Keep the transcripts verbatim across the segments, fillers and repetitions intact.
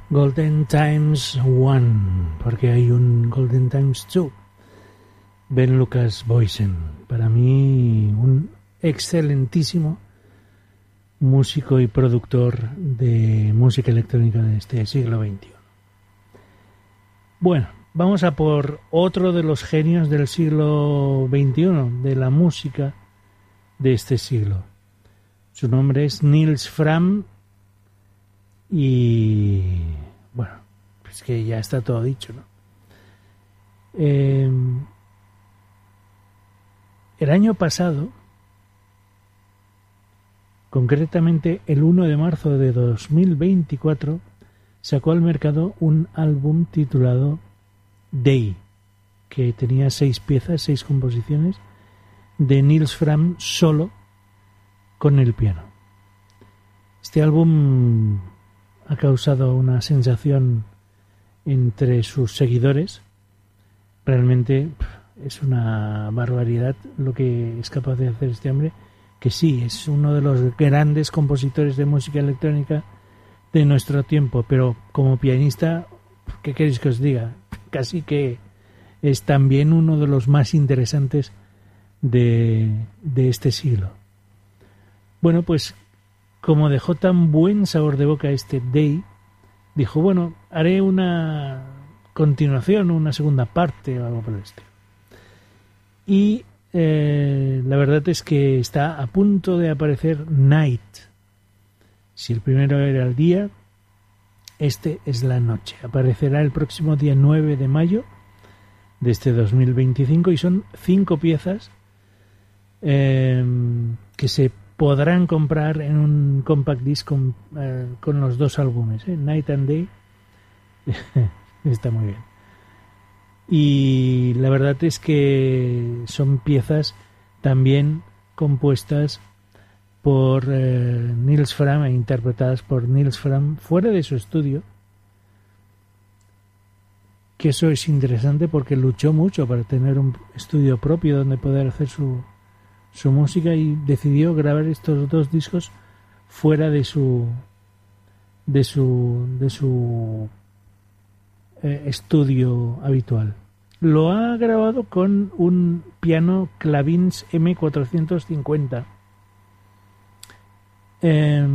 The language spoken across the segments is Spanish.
Golden Times One, porque hay un Golden Times Two. Ben Lucas Boysen, para mí un excelentísimo músico y productor de música electrónica de este siglo veintiuno. Bueno, vamos a por otro de los genios del siglo veintiuno, de la música de este siglo. Su nombre es Nils Frahm y, bueno, es que ya está todo dicho, ¿no? Eh, el año pasado, concretamente el uno de marzo de dos mil veinticuatro, sacó al mercado un álbum titulado Day, que tenía seis piezas, seis composiciones de Nils Frahm solo con el piano. Este álbum ha causado una sensación entre sus seguidores. Realmente es una barbaridad lo que es capaz de hacer este hombre, que sí, es uno de los grandes compositores de música electrónica de nuestro tiempo, pero como pianista, ¿qué queréis que os diga? Casi que es también uno de los más interesantes de, de este siglo. Bueno, pues como dejó tan buen sabor de boca este Day, dijo, bueno, haré una continuación, una segunda parte o algo por el estilo. Y eh, la verdad es que está a punto de aparecer Night. Si el primero era el día, este es la noche. Aparecerá el próximo día nueve de mayo de este dos mil veinticinco y son cinco piezas eh, que se podrán comprar en un compact disc con, eh, con los dos álbumes, ¿eh? Night and Day. Está muy bien. Y la verdad es que son piezas también compuestas por eh, Nils Frahm e interpretadas por Nils Frahm fuera de su estudio, que eso es interesante porque luchó mucho para tener un estudio propio donde poder hacer su, su música y decidió grabar estos dos discos fuera de su de su de su eh, estudio habitual. Lo ha grabado con un piano Clavins eme cuatrocientos cincuenta. Eh,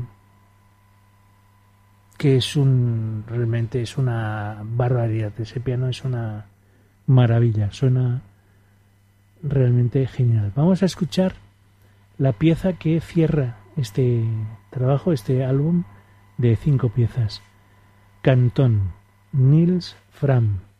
que es un realmente es una barbaridad. Ese piano es una maravilla, suena realmente genial. Vamos a escuchar la pieza que cierra este trabajo, este álbum de cinco piezas. Cantón, Nils Frahm.